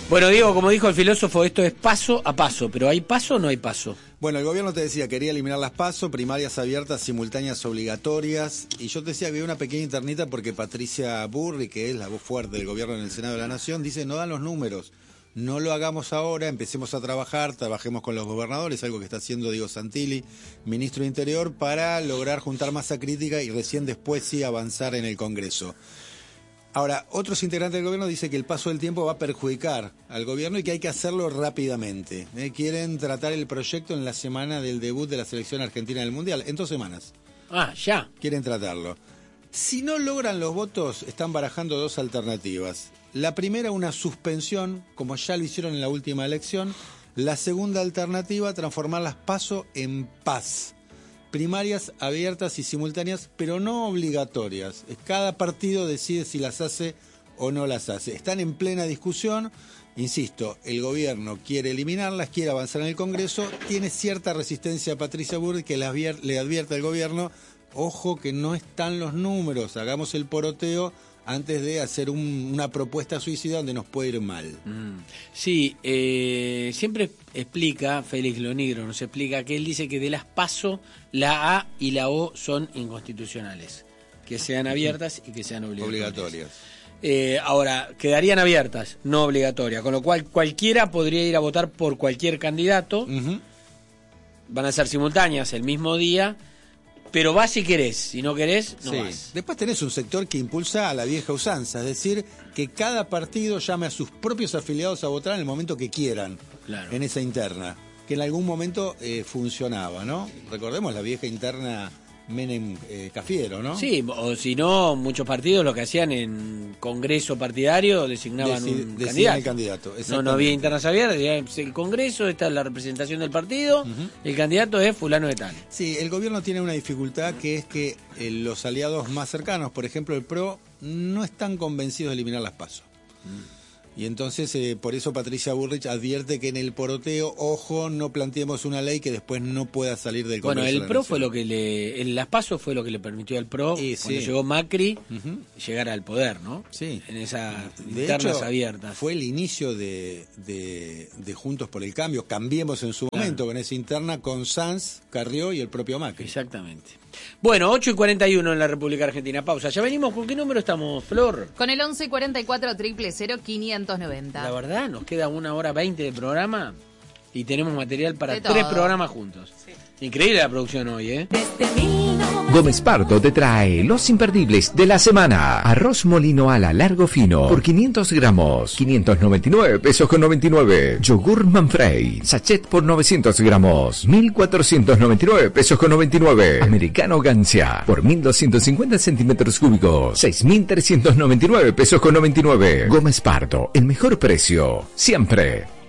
Bueno, Diego, como dijo el filósofo, esto es paso a paso, pero ¿hay paso o no hay paso? Bueno, el gobierno te decía, quería eliminar las PASO, primarias abiertas, simultáneas obligatorias, y yo te decía que había una pequeña internita porque Patricia Burri, que es la voz fuerte del gobierno en el Senado de la Nación, dice, no dan los números, no lo hagamos ahora, empecemos a trabajar, trabajemos con los gobernadores, algo que está haciendo Diego Santilli, ministro de Interior, para lograr juntar masa crítica y recién después sí avanzar en el Congreso. Ahora, otros integrantes del gobierno dicen que el paso del tiempo va a perjudicar al gobierno y que hay que hacerlo rápidamente. Quieren tratar el proyecto en la semana del debut de la selección argentina del Mundial, en 2 semanas. Ah, ya. Quieren tratarlo. Si no logran los votos, están barajando 2 alternativas. La primera, una suspensión, como ya lo hicieron en la última elección. La segunda alternativa, transformar las PASO en paz. Primarias abiertas y simultáneas, pero no obligatorias. Cada partido decide si las hace o no las hace. Están en plena discusión. Insisto, el gobierno quiere eliminarlas, quiere avanzar en el Congreso. Tiene cierta resistencia a Patricia Burri, que le advierte al gobierno, ojo que no están los números, hagamos el poroteo antes de hacer una propuesta suicida donde nos puede ir mal. Sí, siempre explica, Félix Lonigro nos explica que él dice que de las PASO, la A y la O son inconstitucionales, que sean abiertas y que sean obligatorias. Ahora, quedarían abiertas, no obligatorias, con lo cual cualquiera podría ir a votar por cualquier candidato, van a ser simultáneas el mismo día, pero vas si querés, si no querés, no vas. Después tenés un sector que impulsa a la vieja usanza, es decir, que cada partido llame a sus propios afiliados a votar en el momento que quieran, claro, en esa interna, que en algún momento funcionaba, ¿no? Recordemos la vieja interna Menem Cafiero, ¿no? Sí, o si no, muchos partidos lo que hacían en congreso partidario designaban un candidato. El candidato, no había internas abiertas, el congreso, esta es la representación del partido, el candidato es fulano de tal. Sí, el gobierno tiene una dificultad que es que los aliados más cercanos, por ejemplo el PRO, no están convencidos de eliminar las PASO. Y entonces, por eso Patricia Burrich advierte que en el poroteo, ojo, no planteemos una ley que después no pueda salir del Congreso. Bueno, el PRO fue lo que las PASO fue lo que le permitió al PRO, cuando llegó Macri, llegar al poder, ¿no? Sí. En esas internas abiertas. Fue el inicio de Juntos por el Cambio, Cambiemos en su momento, con esa interna con Sanz, Carrió y el propio Macri. Exactamente. Bueno, 8:41 en la República Argentina. Pausa. Ya venimos. ¿Con qué número estamos, Flor? Con el 1144 000 590. La verdad, nos queda 1:20 de programa y tenemos material para 3 programas juntos. Sí. Increíble la producción hoy, ¿eh? Gómez Pardo te trae los imperdibles de la semana. Arroz molino ala largo fino por 500 gramos, 599 pesos con 99. Yogur Manfrey, sachet por 900 gramos, 1499 pesos con 99. Americano Gancia por 1250 centímetros cúbicos, 6399 pesos con 99. Gómez Pardo, el mejor precio, siempre.